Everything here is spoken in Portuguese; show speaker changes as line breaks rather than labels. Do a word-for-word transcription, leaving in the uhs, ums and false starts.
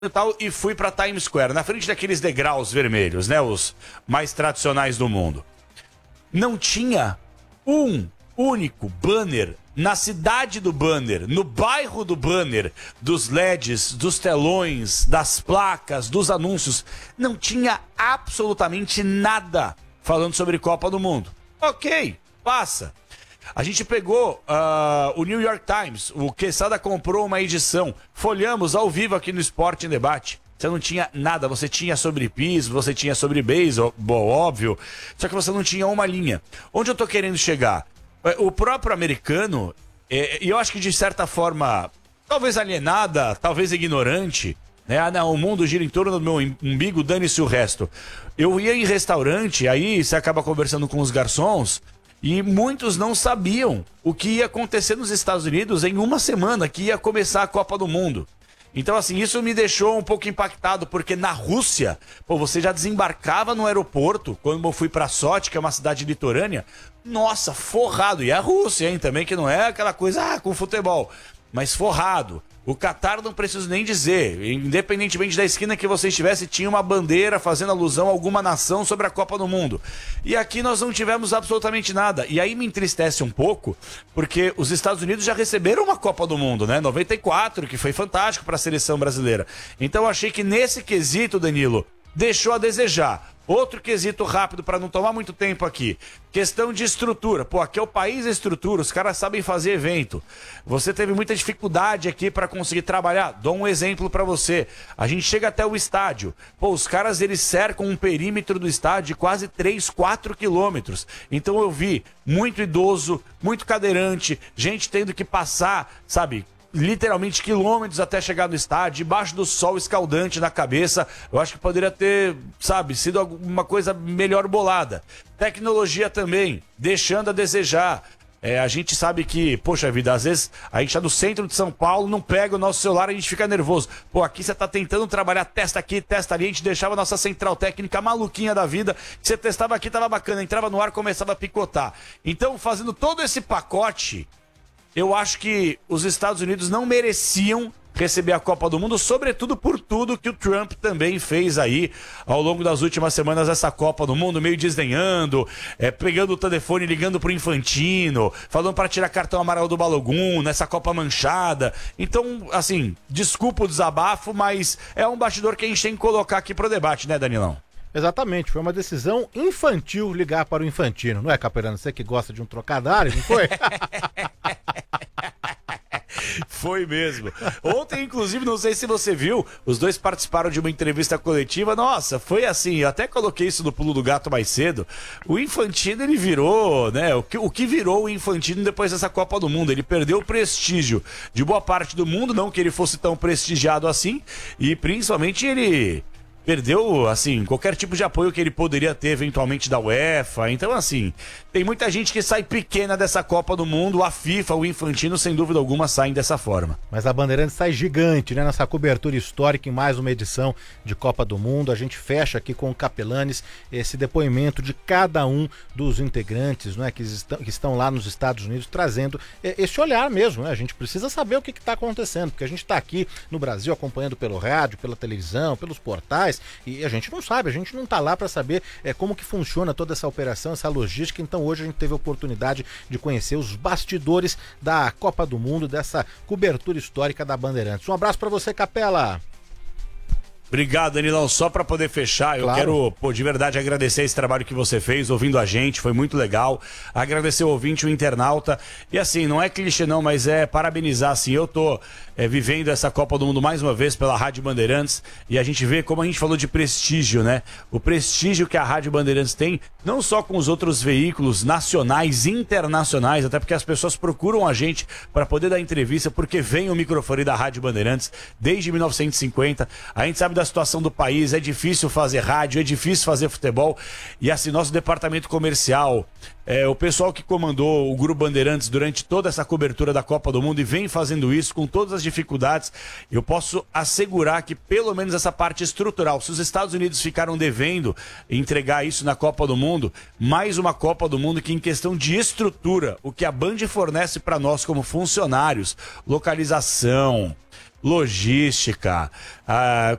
e tal, e fui para Times Square, na frente daqueles degraus vermelhos, né, os mais tradicionais do mundo. Não tinha um único banner na cidade do banner, no bairro do banner, dos L E Ds, dos telões, das placas, dos anúncios. Não tinha absolutamente nada falando sobre Copa do Mundo. Ok, passa. A gente pegou uh, o New York Times, o Quesada comprou uma edição, folhamos ao vivo aqui no Esporte em Debate. Você não tinha nada, você tinha sobre piso, você tinha sobre beisebol, óbvio, só que você não tinha uma linha. Onde eu tô querendo chegar? O próprio americano, e eu acho que de certa forma, talvez alienada, talvez ignorante, né? Ah, não, o mundo gira em torno do meu umbigo, dane-se o resto. Eu ia em restaurante, aí você acaba conversando com os garçons, e muitos não sabiam o que ia acontecer nos Estados Unidos em uma semana, que ia começar a Copa do Mundo. Então, assim, isso me deixou um pouco impactado, porque na Rússia, pô, você já desembarcava no aeroporto, quando eu fui pra Sochi, que é uma cidade litorânea, nossa, forrado. E a Rússia, hein, também, que não é aquela coisa, ah, com futebol, mas forrado. O Catar não preciso nem dizer, independentemente da esquina que você estivesse, tinha uma bandeira fazendo alusão a alguma nação sobre a Copa do Mundo. E aqui nós não tivemos absolutamente nada. E aí me entristece um pouco, porque os Estados Unidos já receberam uma Copa do Mundo, né? noventa e quatro, que foi fantástico para a seleção brasileira. Então eu achei que nesse quesito, Danilo, deixou a desejar. Outro quesito rápido para não tomar muito tempo aqui. Questão de estrutura. Pô, aqui é o país da estrutura, os caras sabem fazer evento. Você teve muita dificuldade aqui para conseguir trabalhar. Dou um exemplo para você. A gente chega até o estádio. Pô, os caras eles cercam um perímetro do estádio de quase três, quatro quilômetros. Então eu vi muito idoso, muito cadeirante, gente tendo que passar, sabe, literalmente quilômetros até chegar no estádio, debaixo do sol escaldante na cabeça. Eu acho que poderia ter, sabe, sido alguma coisa melhor bolada. Tecnologia também, deixando a desejar. É, a gente sabe que, poxa vida, às vezes a gente tá no centro de São Paulo, não pega o nosso celular, a gente fica nervoso. Pô, aqui você tá tentando trabalhar, testa aqui, testa ali, a gente deixava a nossa central técnica maluquinha da vida, que você testava aqui, tava bacana, entrava no ar, começava a picotar. Então, fazendo todo esse pacote, eu acho que os Estados Unidos não mereciam receber a Copa do Mundo, sobretudo por tudo que o Trump também fez aí ao longo das últimas semanas essa Copa do Mundo, meio desdenhando, é, pegando o telefone, ligando pro Infantino, falando para tirar cartão amarelo do Balogun, nessa Copa manchada. Então, assim, desculpa o desabafo, mas é um bastidor que a gente tem que colocar aqui pro debate, né, Danilão?
Exatamente, foi uma decisão infantil ligar para o Infantino, não é, Capelano? Você que gosta de um trocadilho, não foi?
Foi mesmo. Ontem, inclusive, não sei se você viu, os dois participaram de uma entrevista coletiva. Nossa, foi assim, eu até coloquei isso no Pulo do Gato mais cedo. O Infantino, ele virou, né? O que, o que virou o Infantino depois dessa Copa do Mundo? Ele perdeu o prestígio de boa parte do mundo, não que ele fosse tão prestigiado assim, e principalmente ele perdeu, assim, qualquer tipo de apoio que ele poderia ter eventualmente da UEFA. Então, assim, tem muita gente que sai pequena dessa Copa do Mundo. A FIFA, o Infantino, sem dúvida alguma, saem dessa forma.
Mas a Bandeirantes sai gigante, né? Nessa cobertura histórica em mais uma edição de Copa do Mundo. A gente fecha aqui com o Capelanes esse depoimento de cada um dos integrantes, né? Que estão, que estão lá nos Estados Unidos, trazendo esse olhar mesmo, né? A gente precisa saber o que está acontecendo, porque a gente está aqui no Brasil acompanhando pelo rádio, pela televisão, pelos portais, e a gente não sabe, a gente não está lá para saber é, como que funciona toda essa operação, essa logística. Então hoje a gente teve a oportunidade de conhecer os bastidores da Copa do Mundo, dessa cobertura histórica da Bandeirantes. Um abraço para você, Capela.
Obrigado, Danilão. Só para poder fechar, eu claro. quero, pô, de verdade agradecer esse trabalho que você fez, ouvindo a gente, foi muito legal. Agradecer o ouvinte, o internauta. E assim, não é clichê não, mas é parabenizar, assim, eu tô é, vivendo essa Copa do Mundo mais uma vez pela Rádio Bandeirantes, e a gente vê como a gente falou de prestígio, né? O prestígio que a Rádio Bandeirantes tem, não só com os outros veículos nacionais, internacionais, até porque as pessoas procuram a gente para poder dar entrevista, porque vem o microfone da Rádio Bandeirantes desde mil novecentos e cinquenta. A gente sabe da situação do país, é difícil fazer rádio, é difícil fazer futebol, e assim, nosso departamento comercial, é, o pessoal que comandou o Grupo Bandeirantes durante toda essa cobertura da Copa do Mundo e vem fazendo isso com todas as dificuldades, eu posso assegurar que pelo menos essa parte estrutural, se os Estados Unidos ficaram devendo entregar isso na Copa do Mundo, mais uma Copa do Mundo que em questão de estrutura, o que a Band fornece para nós como funcionários, localização, logística, ah,